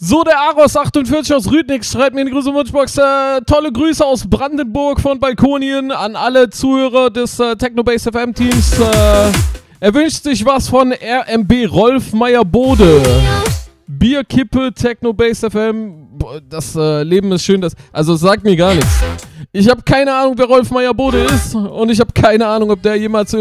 So, der Aros48 aus Rüdnitz schreibt mir in die Grüße Wunschbox. Tolle Grüße aus Brandenburg von Balkonien an alle Zuhörer des Technobase FM Teams. Er wünscht sich was von RMB Rolf Meyer-Bode. Bierkippe, Technobase FM. Das Leben ist schön. Also sagt mir gar nichts. Ich habe keine Ahnung, wer Rolf Meyer-Bode ist. Und ich habe keine Ahnung, ob der jemals